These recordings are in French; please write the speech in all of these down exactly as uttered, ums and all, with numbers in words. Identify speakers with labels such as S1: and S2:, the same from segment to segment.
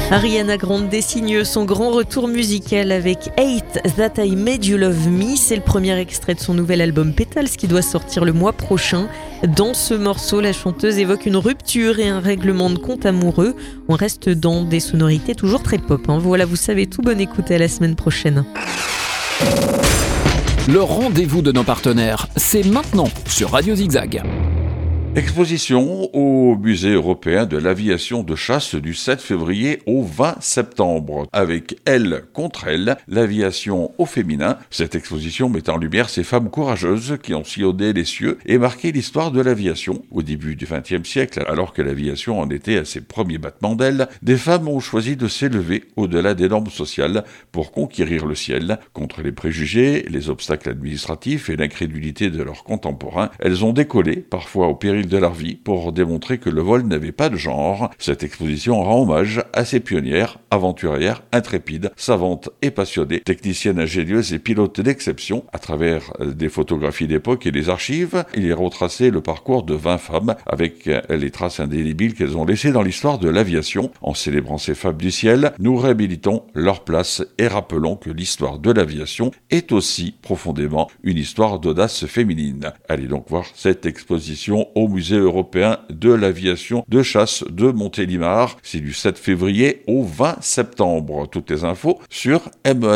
S1: Ariana Grande signe son grand retour musical avec Hate That I Made You Love Me. C'est le premier extrait de son nouvel album Petals qui doit sortir le mois prochain. Dans ce morceau, la chanteuse évoque une rupture et un règlement de compte amoureux. On reste dans des sonorités toujours très pop. Hein. Voilà, vous savez tout. Bonne écoute, à la semaine prochaine.
S2: Le rendez-vous de nos partenaires, c'est maintenant sur Radio Zigzag.
S3: Exposition au Musée européen de l'aviation de chasse du sept février au vingt septembre. Avec Elle contre elle, l'aviation au féminin. Cette exposition met en lumière ces femmes courageuses qui ont sillonné les cieux et marqué l'histoire de l'aviation. Au début du vingtième siècle, alors que l'aviation en était à ses premiers battements d'ailes, des femmes ont choisi de s'élever au-delà des normes sociales pour conquérir le ciel. Contre les préjugés, les obstacles administratifs et l'incrédulité de leurs contemporains, elles ont décollé, parfois au péril de leur vie, pour démontrer que le vol n'avait pas de genre. Cette exposition rend hommage à ces pionnières, aventurières, intrépides, savantes et passionnées, techniciennes ingénieuses et pilotes d'exception. À travers des photographies d'époque et des archives, il est retracé le parcours de vingt femmes avec les traces indélébiles qu'elles ont laissées dans l'histoire de l'aviation. En célébrant ces femmes du ciel, nous réhabilitons leur place et rappelons que l'histoire de l'aviation est aussi profondément une histoire d'audace féminine. Allez donc voir cette exposition au Musée européen de l'aviation de chasse de Montélimar. C'est du sept février au vingt septembre. Toutes les infos sur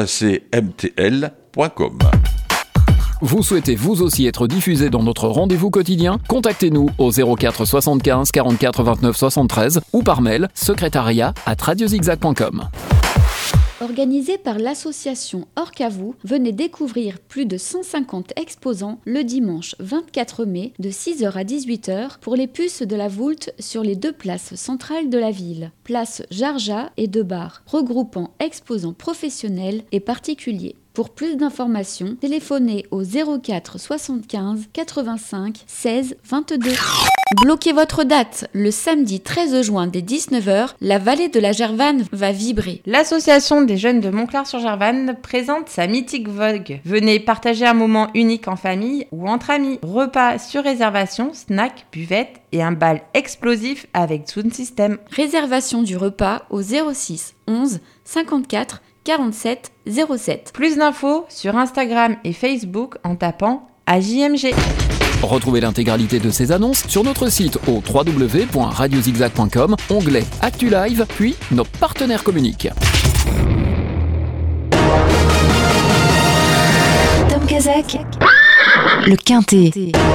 S3: mecmtl point com.
S2: Vous souhaitez vous aussi être diffusé dans notre rendez-vous quotidien ? Contactez-nous au zéro quatre soixante-quinze quarante-quatre vingt-neuf soixante-treize ou par mail secrétariat arobase radiozigzag point com.
S4: Organisé par l'association Orcavou, venez découvrir plus de cent cinquante exposants le dimanche vingt-quatre mai de six heures à dix-huit heures pour les puces de la Voulte sur les deux places centrales de la ville, place Jarja et deux bars, regroupant exposants professionnels et particuliers. Pour plus d'informations, téléphonez au zéro quatre soixante-quinze quatre-vingt-cinq seize vingt-deux. Bloquez votre date. Le samedi treize juin dès dix-neuf heures, la vallée de la Gervanne va vibrer.
S5: L'association des jeunes de Montclar-sur-Gervanne présente sa mythique vogue. Venez partager un moment unique en famille ou entre amis. Repas sur réservation, snacks, buvettes et un bal explosif avec Sound System.
S4: Réservation du repas au zéro six onze cinquante-quatre quarante-sept zéro sept.
S5: Plus d'infos sur Instagram et Facebook en tapant A J M G.
S2: Retrouvez l'intégralité de ces annonces sur notre site au w w w point radiozigzag point com, onglet Actu Live, puis nos partenaires communiquent.
S6: Tom Kazak, le Quintet.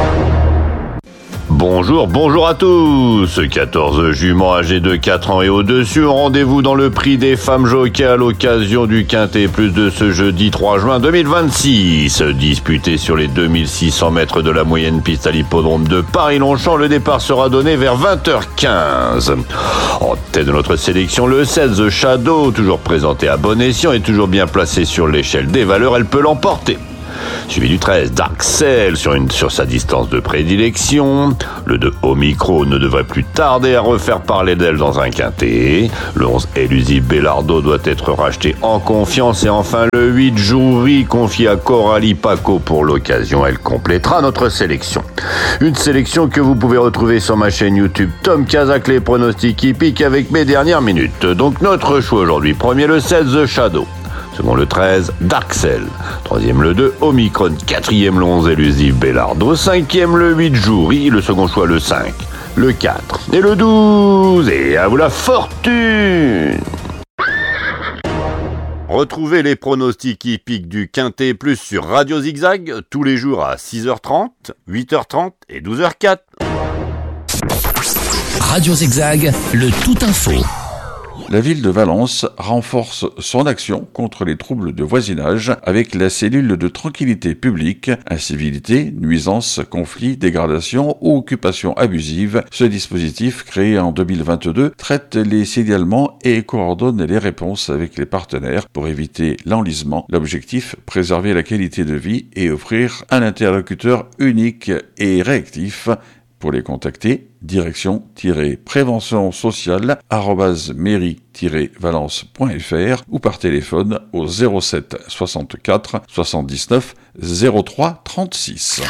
S7: Bonjour, bonjour à tous. quatorze juments âgés de quatre ans et au-dessus ont rendez-vous dans le prix des femmes jockeys à l'occasion du Quintet Plus de ce jeudi trois juin deux mille vingt-six. Disputé sur les deux mille six cents mètres de la moyenne piste à l'hippodrome de Paris-Longchamp, le départ sera donné vers vingt heures quinze. En tête de notre sélection, le seize Shadow, toujours présenté à bon escient et toujours bien placé sur l'échelle des valeurs, elle peut l'emporter. Suivi du treize, Dark Cell sur, une, sur sa distance de prédilection. Le deux, Omicron, ne devrait plus tarder à refaire parler d'elle dans un quintet. Le onze, Elusive Bellardo, doit être racheté en confiance. Et enfin, le huit, Joury, confié à Coralie Paco pour l'occasion. Elle complétera notre sélection. Une sélection que vous pouvez retrouver sur ma chaîne YouTube Tom Kazak, les pronostics hippiques avec mes dernières minutes. Donc notre choix aujourd'hui, premier le seize, The Shadow. Second le treize, Dark Cell. Troisième le deux, Omicron. Quatrième le onze, Elusive Bellardo. Cinquième le huit, Joury. Le second choix le cinq, le quatre et le douze. Et à vous la fortune! Retrouvez les pronostics hippiques du Quintet Plus sur Radio Zigzag tous les jours à six heures trente, huit heures trente et douze heures quatre.
S2: Radio Zigzag, le tout info.
S3: La ville de Valence renforce son action contre les troubles de voisinage avec la cellule de tranquillité publique, incivilité, nuisances, conflits, dégradation ou occupation abusive. Ce dispositif, créé en deux mille vingt-deux, traite les signalements et coordonne les réponses avec les partenaires pour éviter l'enlisement. L'objectif, préserver la qualité de vie et offrir un interlocuteur unique et réactif. Pour les contacter, direction-prévention sociale arobase mairie-valence point f r ou par téléphone au zéro sept soixante-quatre soixante-dix-neuf zéro trois trente-six.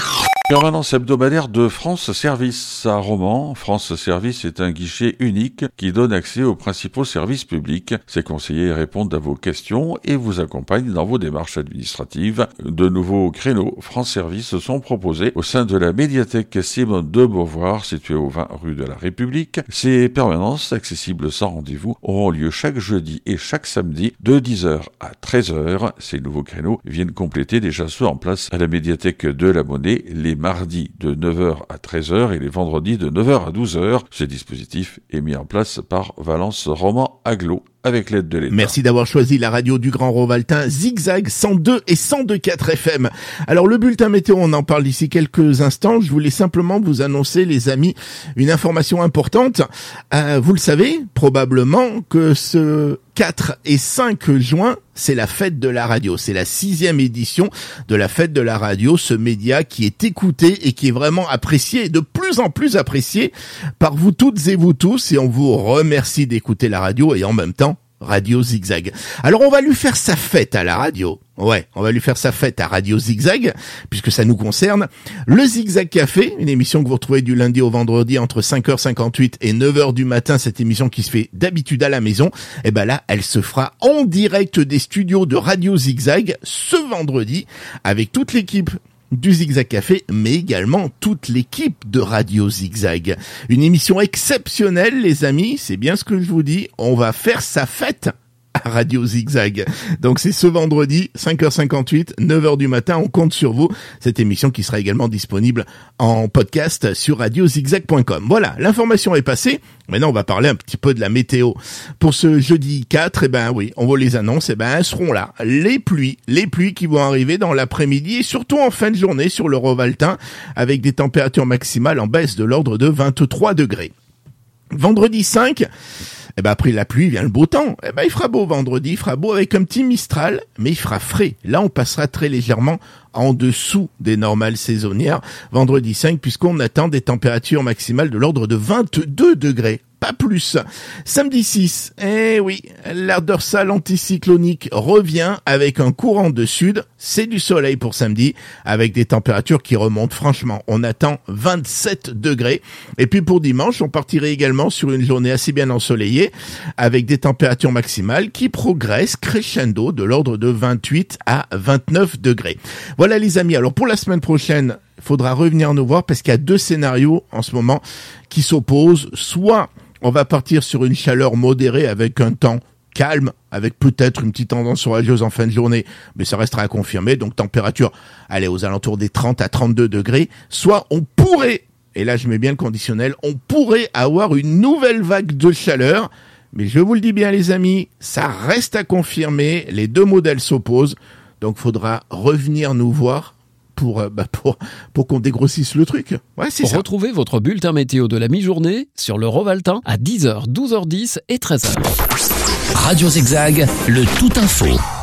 S3: Permanence hebdomadaire de France Service à Romans. France Service est un guichet unique qui donne accès aux principaux services publics. Ses conseillers répondent à vos questions et vous accompagnent dans vos démarches administratives. De nouveaux créneaux France Service sont proposés au sein de la médiathèque Simone de Beauvoir, située au vingt rue de la République. Ces permanences, accessibles sans rendez-vous, auront lieu chaque jeudi et chaque samedi de dix heures à treize heures. Ces nouveaux créneaux viennent compléter déjà ceux en place à la médiathèque de la Monnaie les mardi de neuf heures à treize heures et les vendredis de neuf heures à douze heures. Ce dispositif est mis en place par Valence Roman Agglo avec l'aide de l'État.
S8: Merci d'avoir choisi la radio du Grand Rovaltin, Zigzag cent deux et cent deux virgule quatre F M. Alors le bulletin météo, on en parle d'ici quelques instants. Je voulais simplement vous annoncer, les amis, une information importante. Euh, vous le savez probablement que ce quatre et cinq juin, c'est la fête de la radio. C'est la sixième édition de la fête de la radio, ce média qui est écouté et qui est vraiment apprécié, et de plus en plus apprécié par vous toutes et vous tous. Et on vous remercie d'écouter la radio et en même temps, Radio Zigzag. Alors on va lui faire sa fête à la radio. Ouais, on va lui faire sa fête à Radio Zigzag, puisque ça nous concerne. Le Zigzag Café, une émission que vous retrouvez du lundi au vendredi entre cinq heures cinquante-huit et neuf heures du matin, cette émission qui se fait d'habitude à la maison, et ben là, elle se fera en direct des studios de Radio Zigzag ce vendredi, avec toute l'équipe du Zigzag Café, mais également toute l'équipe de Radio Zigzag. Une émission exceptionnelle, les amis, c'est bien ce que je vous dis, on va faire sa fête à Radio Zigzag. Donc c'est ce vendredi, cinq heures cinquante-huit, neuf heures du matin, on compte sur vous. Cette émission qui sera également disponible en podcast sur radio zigzag point com. Voilà, l'information est passée. Maintenant, on va parler un petit peu de la météo. Pour ce jeudi quatre, eh ben oui, on vous les annonce, eh ben elles seront là. Les pluies, les pluies qui vont arriver dans l'après-midi et surtout en fin de journée sur le Rovaltin, avec des températures maximales en baisse de l'ordre de vingt-trois degrés. Vendredi cinq, eh ben après la pluie vient le beau temps. Eh ben il fera beau vendredi, il fera beau avec un petit mistral, mais il fera frais. Là, on passera très légèrement en dessous des normales saisonnières. Vendredi cinq, puisqu'on attend des températures maximales de l'ordre de vingt-deux degrés. Pas plus. Samedi six, eh oui, l'air dorsal anticyclonique revient avec un courant de sud. C'est du soleil pour samedi, avec des températures qui remontent. Franchement, on attend vingt-sept degrés. Et puis pour dimanche, on partirait également sur une journée assez bien ensoleillée, avec des températures maximales qui progressent crescendo de l'ordre de vingt-huit à vingt-neuf degrés. Voilà les amis. Alors pour la semaine prochaine, il faudra revenir nous voir parce qu'il y a deux scénarios en ce moment qui s'opposent. Soit on va partir sur une chaleur modérée avec un temps calme, avec peut-être une petite tendance orageuse en fin de journée, mais ça restera à confirmer. Donc température, allez, aux alentours des trente à trente-deux degrés. Soit on pourrait, et là je mets bien le conditionnel, on pourrait avoir une nouvelle vague de chaleur. Mais je vous le dis bien les amis, ça reste à confirmer. Les deux modèles s'opposent. Donc faudra revenir nous voir pour bah pour pour qu'on dégrossisse le truc. Ouais, c'est ça.
S2: Retrouvez votre bulletin météo de la mi-journée sur le Rovaltin à dix heures, douze heures dix et treize heures.
S9: Radio Zigzag, le tout info.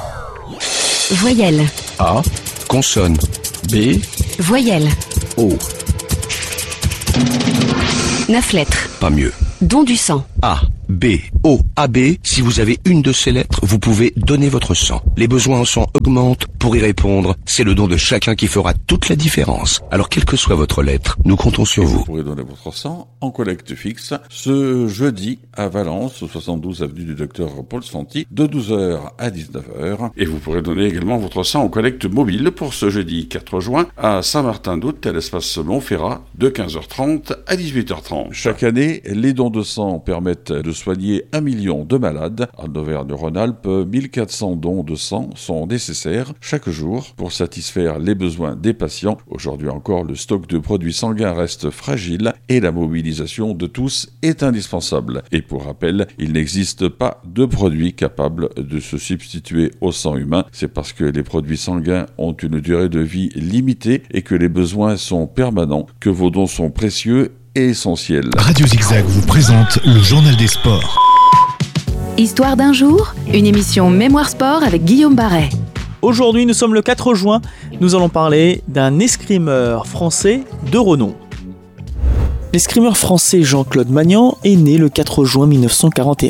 S6: Voyelle.
S9: A, consonne. B,
S6: Voyelle.
S9: O.
S6: Neuf lettres.
S9: Pas mieux.
S6: Don du sang.
S9: A, B, O, A B. Si vous avez une de ces lettres, vous pouvez donner votre sang. Les besoins en sang augmentent. Pour y répondre, c'est le don de chacun qui fera toute la différence. Alors, quelle que soit votre lettre, nous comptons sur vous.
S3: Vous pourrez donner votre sang en collecte fixe ce jeudi à Valence, au soixante-douze avenue du Docteur Paul Santi, de douze heures à dix-neuf heures. Et vous pourrez donner également votre sang en collecte mobile pour ce jeudi quatre juin à Saint-Martin-d'Hôte, à l'espace Montferrat, de quinze heures trente à dix-huit heures trente. Chaque année, les dons de sang permettent de soigner un million de malades. En Auvergne-Rhône-Alpes, mille quatre cents dons de sang sont nécessaires chaque jour pour satisfaire les besoins des patients. Aujourd'hui encore, le stock de produits sanguins reste fragile et la mobilisation de tous est indispensable. Et pour rappel, il n'existe pas de produit capable de se substituer au sang humain. C'est parce que les produits sanguins ont une durée de vie limitée et que les besoins sont permanents que vos dons sont précieux et essentiels.
S10: Radio Zigzag vous présente le journal des sports.
S6: Histoire d'un jour, une émission Mémoire Sport avec Guillaume Barret.
S11: Aujourd'hui, nous sommes le quatre juin. Nous allons parler d'un escrimeur français de renom. L'escrimeur français Jean-Claude Magnan est né le quatre juin mille neuf cent quarante et un.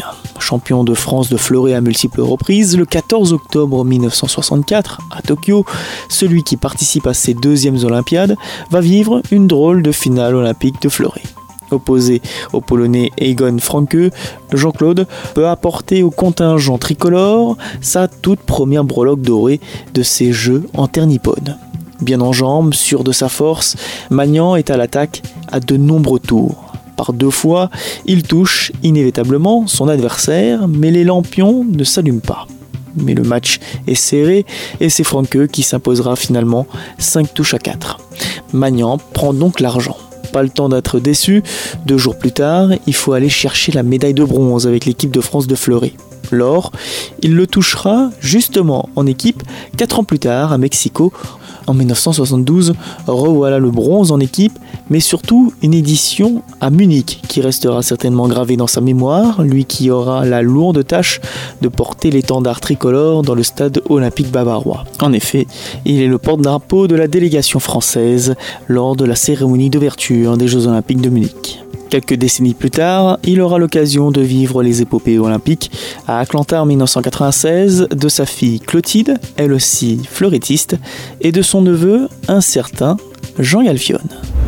S11: champion de France de fleuret à multiples reprises, le quatorze octobre mille neuf cent soixante-quatre, à Tokyo, celui qui participe à ses deuxièmes Olympiades va vivre une drôle de finale olympique de fleuret. Opposé au Polonais Egon Franke, Jean-Claude peut apporter au contingent tricolore sa toute première breloque dorée de ses Jeux en terre nippone. Bien en jambes, sûr de sa force, Magnan est à l'attaque à de nombreux tours. Par deux fois, il touche inévitablement son adversaire, mais les lampions ne s'allument pas. Mais le match est serré et c'est Franke qui s'imposera finalement cinq touches à quatre. Magnan prend donc l'argent. Pas le temps d'être déçu, deux jours plus tard, il faut aller chercher la médaille de bronze avec l'équipe de France de fleuret. L'or, il le touchera justement en équipe quatre ans plus tard à Mexico. En mille neuf cent soixante-douze, revoilà le bronze en équipe, mais surtout une édition à Munich qui restera certainement gravée dans sa mémoire, lui qui aura la lourde tâche de porter l'étendard tricolore dans le stade olympique bavarois. En effet, il est le porte-drapeau de la délégation française lors de la cérémonie d'ouverture des Jeux olympiques de Munich. Quelques décennies plus tard, il aura l'occasion de vivre les épopées olympiques à Atlanta en mille neuf cent quatre-vingt-seize de sa fille Clotilde, elle aussi fleurettiste, et de son neveu, un certain Jean Galfione.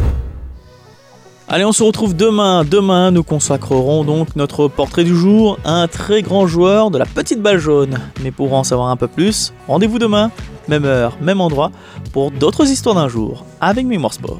S11: Allez, on se retrouve demain. Demain, nous consacrerons donc notre portrait du jour à un très grand joueur de la petite balle jaune. Mais pour en savoir un peu plus, rendez-vous demain, même heure, même endroit, pour d'autres histoires d'un jour, avec Mémoire Sport.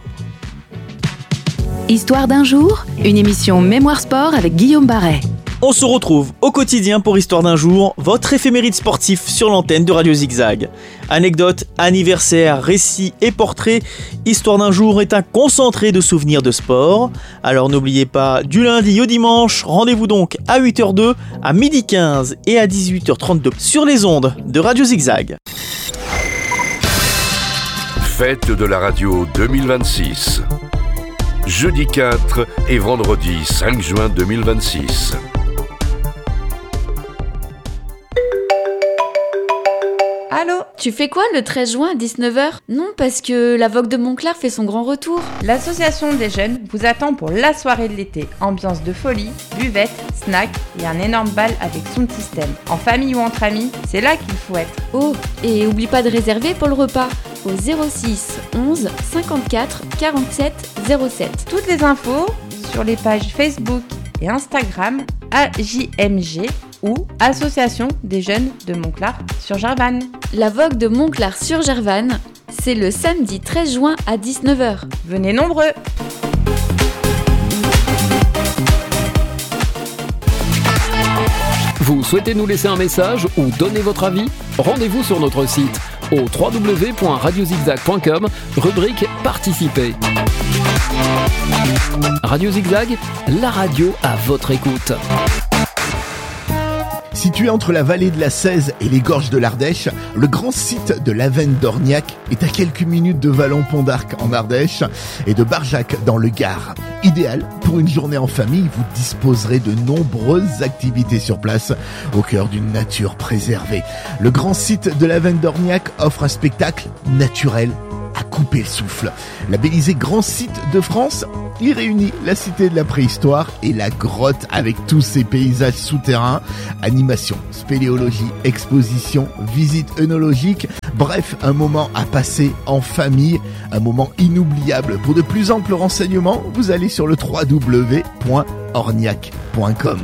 S6: Histoire d'un jour, une émission Mémoire Sport avec Guillaume Barret.
S11: On se retrouve au quotidien pour Histoire d'un jour, votre éphéméride sportif sur l'antenne de Radio Zigzag. Anecdotes, anniversaires, récits et portraits, Histoire d'un jour est un concentré de souvenirs de sport. Alors n'oubliez pas, du lundi au dimanche, rendez-vous donc à huit heures deux, à midi quinze et à dix-huit heures trente-deux sur les ondes de Radio Zigzag.
S12: Fête de la radio deux mille vingt-six. Jeudi quatre et vendredi cinq juin deux mille vingt-six.
S4: Allô, tu fais quoi le treize juin à dix-neuf heures? Non, parce que la Vogue de Montclar fait son grand retour.
S5: L'association des jeunes vous attend pour la soirée de l'été. Ambiance de folie, buvette, snack et un énorme bal avec sound system. En famille ou entre amis, c'est là qu'il faut être.
S4: Oh, et oublie pas de réserver pour le repas au zéro six onze cinquante-quatre quarante-sept zéro sept.
S5: Toutes les infos sur les pages Facebook et Instagram A J M G ou Association des jeunes de Montclar-sur-Gervanne.
S4: La Vogue de Montclar-sur-Gervanne, c'est le samedi treize juin à dix-neuf heures.
S5: Venez nombreux!
S2: Vous souhaitez nous laisser un message ou donner votre avis? Rendez-vous sur notre site au w w w point radio zigzag point com, rubrique Participer. Radio Zigzag, la radio à votre écoute.
S8: Situé entre la vallée de la Cèze et les gorges de l'Ardèche, le grand site de l'Avenne d'Orniac est à quelques minutes de Vallon-Pont d'Arc en Ardèche et de Barjac dans le Gard. Idéal pour une journée en famille, vous disposerez de nombreuses activités sur place au cœur d'une nature préservée. Le grand site de l'Avenne d'Orniac offre un spectacle naturel à couper le souffle. Labellisé Grand Site de France, il réunit la cité de la préhistoire et la grotte avec tous ses paysages souterrains, animation, spéléologie, exposition, visite œnologique, bref, un moment à passer en famille, un moment inoubliable. Pour de plus amples renseignements, vous allez sur le w w w point orniac point com.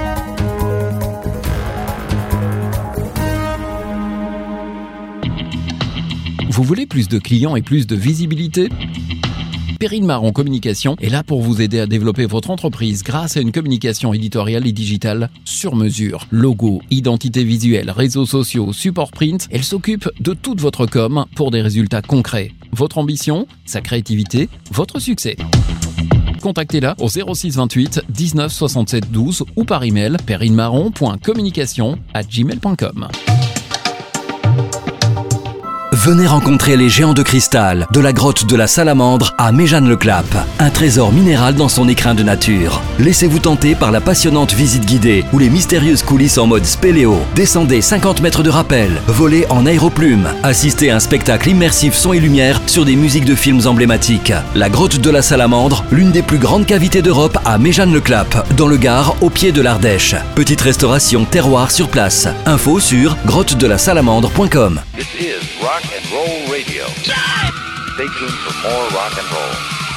S2: Vous voulez plus de clients et plus de visibilité? Perrine Marron Communication est là pour vous aider à développer votre entreprise grâce à une communication éditoriale et digitale sur mesure. Logo, identité visuelle, réseaux sociaux, support print, elle s'occupe de toute votre com pour des résultats concrets. Votre ambition, sa créativité, votre succès. Contactez-la au zéro six vingt-huit dix-neuf soixante-sept douze ou par email perrinemarron point communication arobase gmail point com.
S13: Venez rencontrer les géants de cristal de la grotte de la Salamandre à Méjeanne-le-Clap. Un trésor minéral dans son écrin de nature. Laissez-vous tenter par la passionnante visite guidée ou les mystérieuses coulisses en mode spéléo. Descendez cinquante mètres de rappel, volez en aéroplume, assistez à un spectacle immersif son et lumière sur des musiques de films emblématiques. La grotte de la Salamandre, l'une des plus grandes cavités d'Europe à Méjeanne-le-Clap, dans le Gard, au pied de l'Ardèche. Petite restauration terroir sur place. Info sur grotte de la salamandre point com.
S12: This is Rock and Roll Radio. Stay tuned for more rock and roll.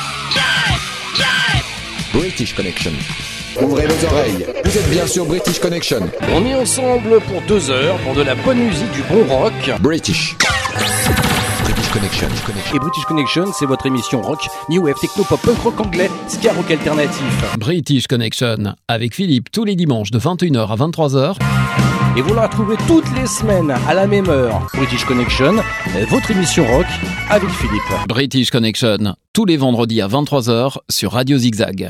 S14: British Connection. Ouvrez vos oreilles, vous êtes bien sur British Connection. On est ensemble pour deux heures pour de la bonne musique, du bon rock. British. British Connection.
S15: Et British Connection, c'est votre émission rock, new wave, techno, pop, punk rock anglais, ska rock alternatif.
S2: British Connection, avec Philippe tous les dimanches de vingt et une heures à vingt-trois heures.
S15: Et vous la retrouvez toutes les semaines à la même heure. British Connection, votre émission rock avec Philippe.
S2: British Connection, tous les vendredis à vingt-trois heures sur Radio Zigzag.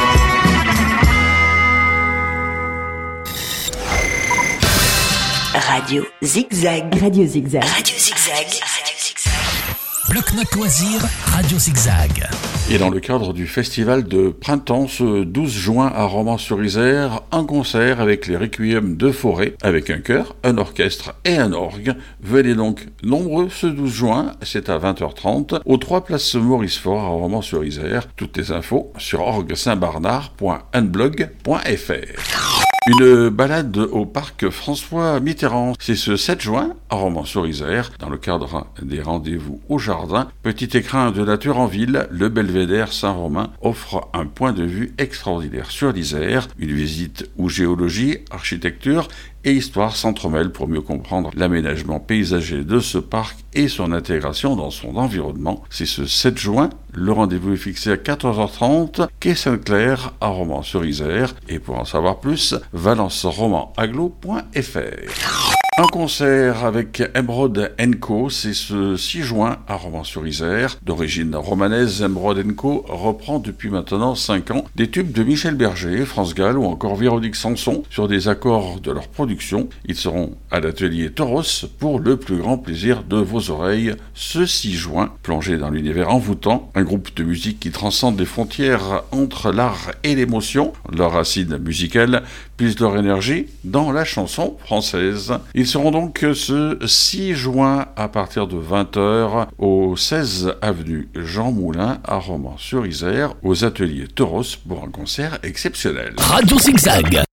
S16: Radio Zigzag. Radio Zigzag. Radio Zigzag. Radio Zigzag.
S17: Bloc-notes loisirs, Radio Zigzag.
S3: Et dans le cadre du festival de printemps, ce douze juin à Romans-sur-Isère, un concert avec les Requiem de Forêt, avec un chœur, un orchestre et un orgue. Venez donc nombreux ce douze juin, c'est à vingt heures trente, aux trois places Maurice Faure à Romans-sur-Isère. Toutes les infos sur orgue saint barnard point unblog point f r. Une balade au parc François Mitterrand, c'est ce sept juin à Romans-sur-Isère, dans le cadre des rendez-vous au jardin. Petit écrin de nature en ville, le belvédère Saint-Romain offre un point de vue extraordinaire sur l'Isère, une visite où géologie, architecture et histoire s'entremêlent pour mieux comprendre l'aménagement paysager de ce parc et son intégration dans son environnement. C'est ce sept juin, le rendez-vous est fixé à quatorze heures trente, quai Sainte-Claire à Romans-sur-Isère, et pour en savoir plus, valence roman aglo point f r. Un concert avec Emerald and Co, c'est ce six juin à Romans-sur-Isère. D'origine romanaise, Emerald and Co reprend depuis maintenant cinq ans des tubes de Michel Berger, France Gall ou encore Véronique Sanson sur des accords de leur production. Ils seront à l'atelier Toros pour le plus grand plaisir de vos oreilles ce six juin. Plongé dans l'univers envoûtant, un groupe de musique qui transcende les frontières entre l'art et l'émotion. Leurs racines musicales puisent leur énergie dans la chanson française. Ils seront donc ce six juin à partir de vingt heures au seize avenue Jean Moulin à Romans-sur-Isère aux ateliers Toros pour un concert exceptionnel.
S17: Radio Zigzag.